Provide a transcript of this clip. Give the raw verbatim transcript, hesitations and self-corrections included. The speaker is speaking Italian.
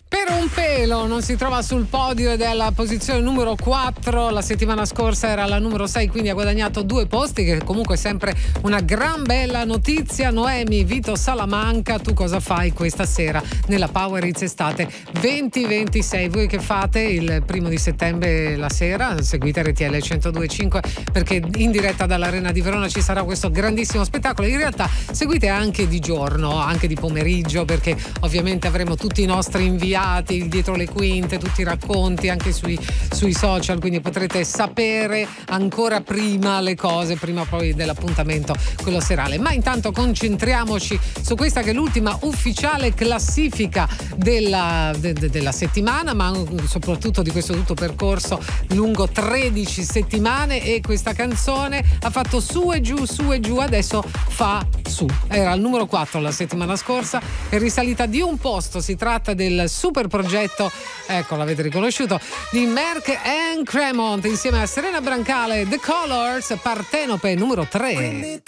Per un pelo non si trova sul podio ed è alla posizione numero quattro. La settimana scorsa era la numero sei, quindi ha guadagnato due posti, che comunque è sempre una gran bella notizia. Noemi Vito Salamanca, tu cosa fai questa sera nella Power Hits Estate venti ventisei? Voi che fate il primo di settembre la sera? Seguite R T L centodue e cinque, perché in diretta dall'Arena di Verona ci sarà questo grandissimo spettacolo. In realtà seguite anche di giorno, anche di pomeriggio, perché ovviamente avremo tutti i nostri inviati dietro le quinte, tutti i racconti anche sui, sui social, quindi potrete sapere ancora prima le cose, prima poi dell'appuntamento quello serale. Ma intanto concentriamoci su questa che è l'ultima ufficiale classifica della, de, de, della settimana, ma soprattutto di questo tutto percorso lungo tredici settimane, e questa canzone ha fatto su e giù, su e giù, adesso fa su. Era al numero quattro la settimana scorsa, è risalita di un posto. Si tratta del super progetto, ecco, l'avete riconosciuto, di Merck and Cremont insieme a Serena Brancale, The Colors, Partenope numero tre.